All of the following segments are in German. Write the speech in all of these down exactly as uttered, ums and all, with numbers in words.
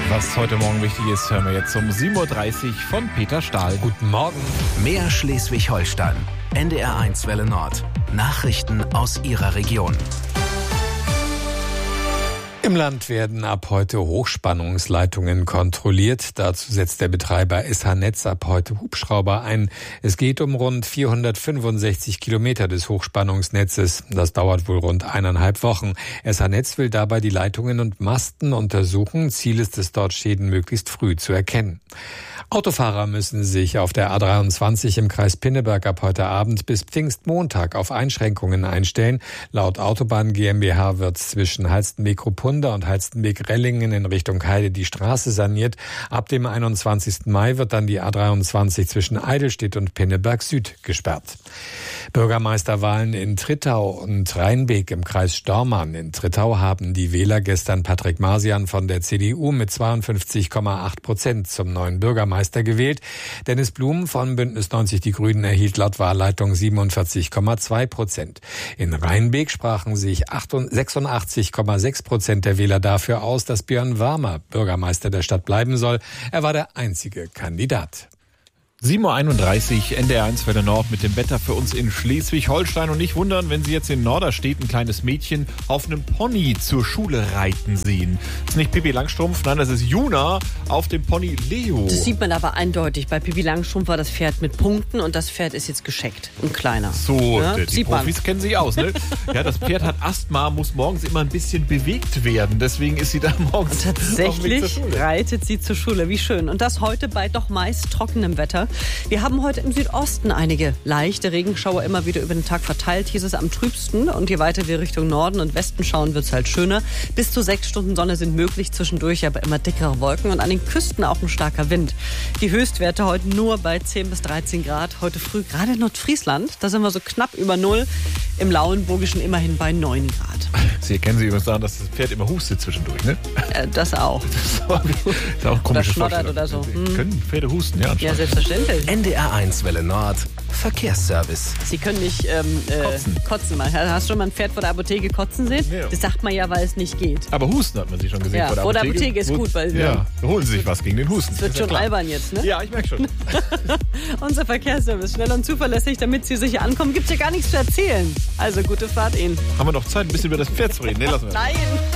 Was heute Morgen wichtig ist, hören wir jetzt um sieben Uhr dreißig von Peter Stahl. Guten Morgen. Mehr Schleswig-Holstein. N D R eins Welle Nord. Nachrichten aus Ihrer Region. Im Land werden ab heute Hochspannungsleitungen kontrolliert. Dazu setzt der Betreiber S H-Netz ab heute Hubschrauber ein. Es geht um rund vierhundertfünfundsechzig Kilometer des Hochspannungsnetzes. Das dauert wohl rund eineinhalb Wochen. S H-Netz will dabei die Leitungen und Masten untersuchen. Ziel ist es, dort Schäden möglichst früh zu erkennen. Autofahrer müssen sich auf der A dreiundzwanzig im Kreis Pinneberg ab heute Abend bis Pfingstmontag auf Einschränkungen einstellen. Laut Autobahn GmbH wird zwischen Halstenbek-Ruppunda und Halstenbek-Rellingen in Richtung Heide die Straße saniert. Ab dem einundzwanzigsten Mai wird dann die A dreiundzwanzig zwischen Eidelstedt und Pinneberg Süd gesperrt. Bürgermeisterwahlen in Trittau und Rheinbek im Kreis Stormarn. In Trittau haben die Wähler gestern Patrick Marsian von der C D U mit zweiundfünfzig Komma acht Prozent zum neuen Bürgermeister gewählt. Dennis Blum von Bündnis neunzig Die Grünen erhielt laut Wahlleitung siebenundvierzig Komma zwei Prozent. In Rheinbek sprachen sich sechsundachtzig Komma sechs Prozent der Wähler dafür aus, dass Björn Warmer Bürgermeister der Stadt bleiben soll. Er war der einzige Kandidat. sieben Uhr einunddreißig, N D R eins Welle Nord mit dem Wetter für uns in Schleswig-Holstein. Und nicht wundern, wenn Sie jetzt in Norderstedt ein kleines Mädchen auf einem Pony zur Schule reiten sehen. Das ist nicht Pippi Langstrumpf, nein, das ist Juna auf dem Pony Leo. Das sieht man aber eindeutig. Bei Pippi Langstrumpf war das Pferd mit Punkten und das Pferd ist jetzt gescheckt und kleiner. So, ja, die, die Profis man. kennen sich aus, ne? Ja, das Pferd hat Asthma, muss morgens immer ein bisschen bewegt werden. Deswegen ist sie da morgens und tatsächlich auf dem Weg zur Schule. Reitet sie zur Schule. Wie schön. Und das heute bei doch meist trockenem Wetter. Wir haben heute im Südosten einige leichte Regenschauer immer wieder über den Tag verteilt. Hier ist es am trübsten und je weiter wir Richtung Norden und Westen schauen, wird es halt schöner. Bis zu sechs Stunden Sonne sind möglich, zwischendurch aber immer dickere Wolken und an den Küsten auch ein starker Wind. Die Höchstwerte heute nur bei zehn bis dreizehn Grad. Heute früh gerade in Nordfriesland, da sind wir so knapp über Null. Im Lauenburgischen immerhin bei neun Grad. Sie erkennen Sie übrigens daran, dass das Pferd immer hustet zwischendurch, ne? Äh, das auch. Das ist auch oder schnoddert oder so. Hm. Können Pferde husten, ja. Ja, selbstverständlich. N D R eins Welle Nord. Verkehrsservice. Sie können nicht ähm, äh, kotzen. kotzen. Hast du schon mal ein Pferd vor der Apotheke kotzen sehen? Ja. Das sagt man ja, weil es nicht geht. Aber Husten hat man sie schon gesehen Ja, vor der vor der Apotheke. Apotheke ist gut, weil ja, holen Sie sich was gegen den Husten. Es wird ist ja schon klar. albern jetzt, ne? Ja, ich merke schon. Unser Verkehrsservice, schnell und zuverlässig, damit Sie sicher ankommen, gibt's ja gar nichts zu erzählen. Also gute Fahrt Ihnen. Haben wir noch Zeit, ein bisschen über das Pferd zu reden? Nee, lassen wir. Nein!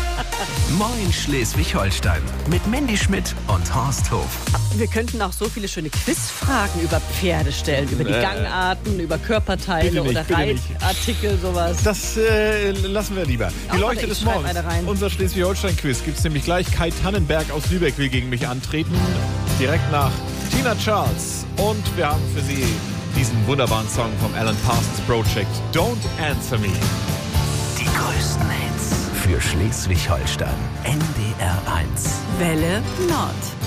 Moin Schleswig-Holstein mit Mandy Schmidt und Horst Hof. Wir könnten auch so viele schöne Quizfragen über Pferde stellen, über die Äh, Gangarten, über Körperteile bitte nicht, oder bitte nicht. Reitartikel, sowas. Das äh, lassen wir lieber. Die Auch Leuchte oder des ich schreib Morgens. eine rein. Unser Schleswig-Holstein-Quiz gibt es nämlich gleich. Kai Tannenberg aus Lübeck will gegen mich antreten. Direkt nach Tina Charles. Und wir haben für Sie diesen wunderbaren Song vom Alan Parsons Project, Don't Answer Me. Die größten Hits für Schleswig-Holstein. N D R eins. Welle Nord.